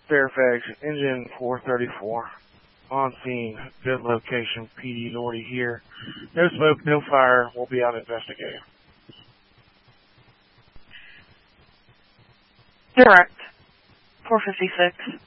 Fairfax, engine 434. On scene, good location, PD Lordy here. No smoke, no fire. We'll be out investigating. Direct, 456.